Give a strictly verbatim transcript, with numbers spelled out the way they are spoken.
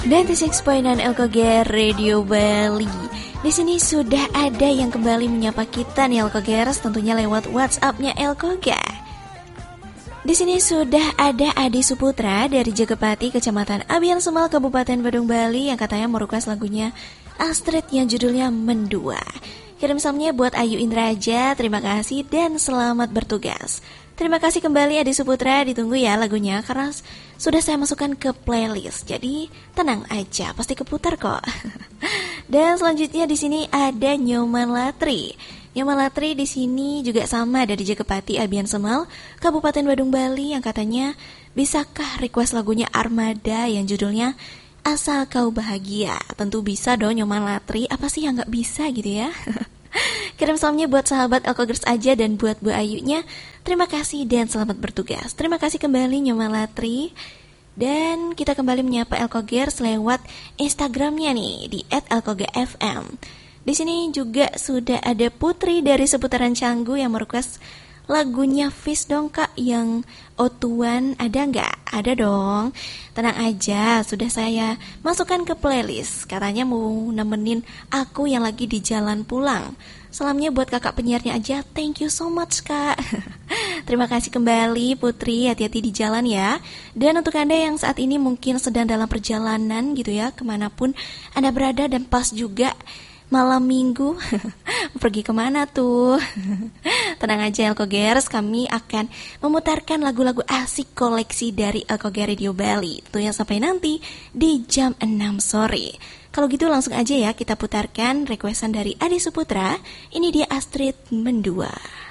sembilan puluh enam koma enam Elkoger Radio Bali. Di sini sudah ada yang kembali menyapa kita nih Elkogers, tentunya lewat WhatsApp-nya Elkoger. Di sini sudah ada Adi Suputra dari Jagapati, Kecamatan Abian Semal, Kabupaten Badung, Bali, yang katanya mau request lagunya Astrid yang judulnya Mendua. Kirim salamnya buat Ayu Indraja, terima kasih dan selamat bertugas. Terima kasih kembali Adi Suputra, ditunggu ya lagunya karena sudah saya masukkan ke playlist. Jadi tenang aja, pasti keputar kok. Dan selanjutnya di sini ada Nyoman Latri. Nyoman Latri di sini juga sama dari Jagapati, Abian Semal, Kabupaten Badung, Bali, yang katanya bisakah request lagunya Armada yang judulnya Asal Kau Bahagia. Tentu bisa dong Nyoman Latri, apa sih yang gak bisa gitu ya. Kirim salamnya buat sahabat Elkogers aja dan buat Bu Ayunya. Terima kasih dan selamat bertugas. Terima kasih kembali Nyoman Latri. Dan kita kembali menyapa Elkogers lewat Instagramnya nih di et elkoga f m. Di sini juga sudah ada Putri dari seputaran Canggu yang merequest lagunya Fish dong kak, yang Otuan ada nggak? Ada dong. Tenang aja, sudah saya masukkan ke playlist. Katanya mau nemenin aku yang lagi di jalan pulang. Salamnya buat kakak penyiarnya aja. Thank you so much kak. Terima kasih kembali Putri, hati-hati di jalan ya. Dan untuk Anda yang saat ini mungkin sedang dalam perjalanan gitu ya, kemanapun Anda berada dan pas juga malam minggu, pergi kemana tuh? Tenang aja Elkogers, kami akan memutarkan lagu-lagu asik koleksi dari Elkoger Radio Bali, tentunya sampai nanti di jam enam sore. Kalau gitu langsung aja ya kita putarkan requestan dari Adi Suputra. Ini dia Astrid Mendua.